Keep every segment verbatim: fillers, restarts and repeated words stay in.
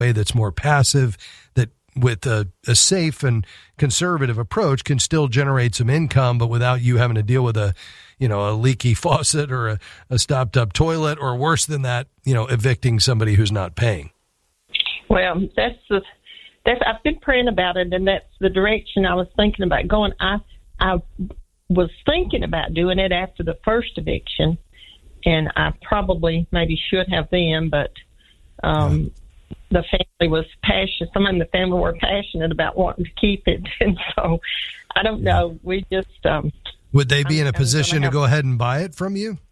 way that's more passive, that with a, a safe and conservative approach can still generate some income, but without you having to deal with a, you know, a leaky faucet or a, a stopped up toilet, or worse than that, you know, evicting somebody who's not paying. Well, that's the, that's, I've been praying about it, and that's the direction I was thinking about going. I, I was thinking about doing it after the first eviction, and I probably maybe should have then, but, um, the family was passionate. Some in the family were passionate about wanting to keep it, and so I don't know. We just um, would they be I'm, in a position to have, go ahead and buy it from you?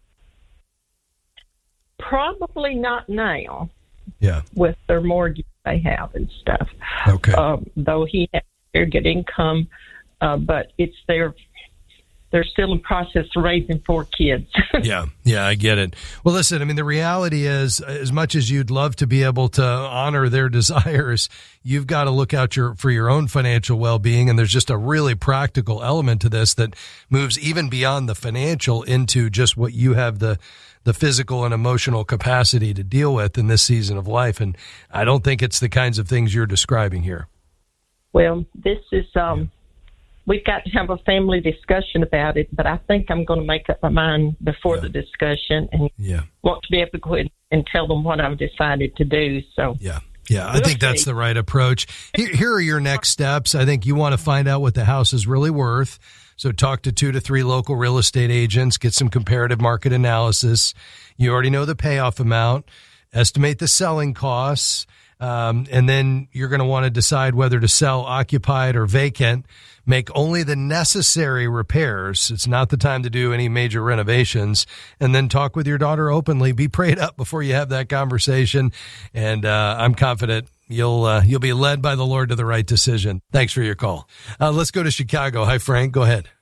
Probably not now. Yeah, with their mortgage they have and stuff. Okay. Um, though he has very good income, uh, but it's their. They're still in process of raising four kids. yeah, yeah, I get it. Well, listen, I mean, the reality is, as much as you'd love to be able to honor their desires, you've got to look out your for your own financial well-being, and there's just a really practical element to this that moves even beyond the financial into just what you have the the physical and emotional capacity to deal with in this season of life. And I don't think it's the kinds of things you're describing here. Well, this is... um. We've got to have a family discussion about it, but I think I'm going to make up my mind before yeah. the discussion and yeah. want to be able to go ahead and tell them what I've decided to do. So yeah, yeah, I we'll think see. That's the right approach. Here, here are your next steps. I think you want to find out what the house is really worth. So talk to two to three local real estate agents, get some comparative market analysis. You already know the payoff amount, estimate the selling costs, um, and then you're going to want to decide whether to sell occupied or vacant. Make only the necessary repairs. It's not the time to do any major renovations. And then talk with your daughter openly. Be prayed up before you have that conversation. And uh, I'm confident you'll uh, you'll be led by the Lord to the right decision. Thanks for your call. Uh, let's go to Chicago. Hi, Frank. Go ahead.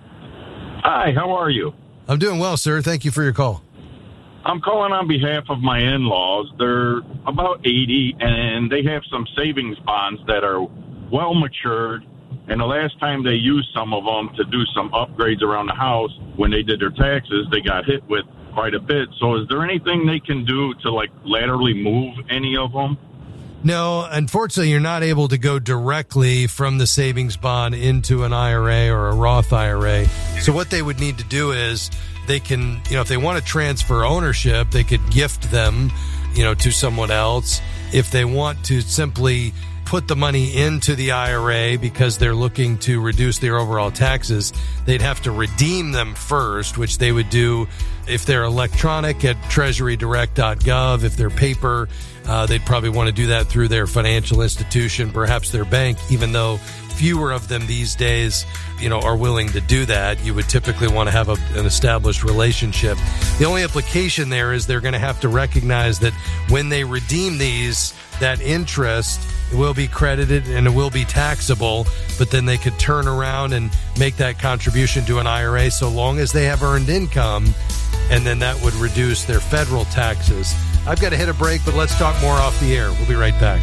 Hi, how are you? I'm doing well, sir. Thank you for your call. I'm calling on behalf of my in-laws. They're about eighty, and they have some savings bonds that are well matured. And the last time they used some of them to do some upgrades around the house, when they did their taxes, they got hit with quite a bit. So is there anything they can do to, like, laterally move any of them? No, unfortunately, you're not able to go directly from the savings bond into an I R A or a Roth I R A. So what they would need to do is they can, you know, if they want to transfer ownership, they could gift them, you know, to someone else. If they want to simply put the money into the I R A because they're looking to reduce their overall taxes, they'd have to redeem them first, which they would do if they're electronic at treasury direct dot gov. If they're paper, uh, they'd probably want to do that through their financial institution, perhaps their bank, even though fewer of them these days, you know, are willing to do that. You would typically want to have a, an established relationship. The only implication there is they're going to have to recognize that when they redeem these, that interest will be credited and it will be taxable, but then they could turn around and make that contribution to an I R A so long as they have earned income, and then that would reduce their federal taxes. I've got to hit a break, but let's talk more off the air. We'll be right back.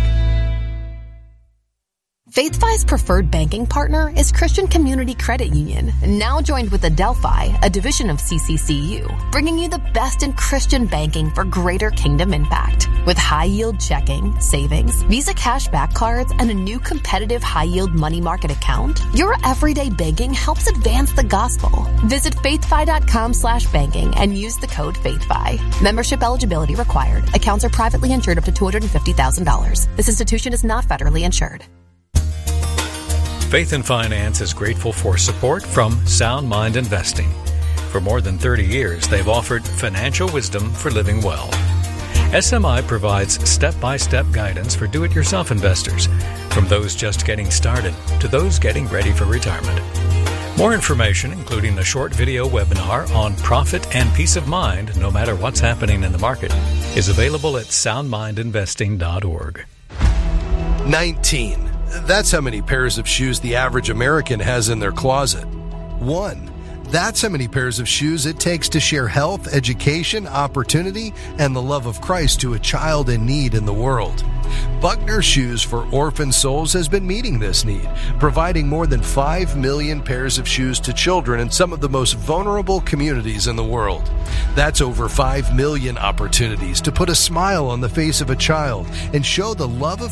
FaithFi's preferred banking partner is Christian Community Credit Union, now joined with Adelphi, a division of C C C U, bringing you the best in Christian banking for greater kingdom impact. With high-yield checking, savings, Visa cashback cards, and a new competitive high-yield money market account, your everyday banking helps advance the gospel. Visit faithfi.com slash banking and use the code FaithFi. Membership eligibility required. Accounts are privately insured up to two hundred fifty thousand dollars. This institution is not federally insured. Faith and Finance is grateful for support from Sound Mind Investing. For more than thirty years, they've offered financial wisdom for living well. S M I provides step-by-step guidance for do-it-yourself investors, from those just getting started to those getting ready for retirement. More information, including a short video webinar on profit and peace of mind, no matter what's happening in the market, is available at sound mind investing dot org. nineteen. That's how many pairs of shoes the average American has in their closet. One. That's how many pairs of shoes it takes to share health, education, opportunity, and the love of Christ to a child in need in the world. Buckner Shoes for Orphan Souls has been meeting this need, providing more than five million pairs of shoes to children in some of the most vulnerable communities in the world. That's over five million opportunities to put a smile on the face of a child and show the love of